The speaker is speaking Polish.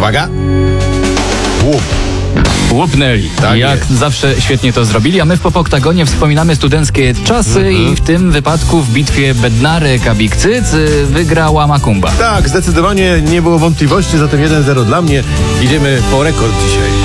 Uwaga. Łup. Łupnęli. Tak Jak jest. zawsze świetnie to zrobili, a my w Popoktagonie wspominamy studenckie czasy i w tym wypadku w bitwie Bednarek-Kabikcyc wygrała Makumba. Tak, zdecydowanie nie było wątpliwości, zatem 1-0 dla mnie. Idziemy po rekord dzisiaj.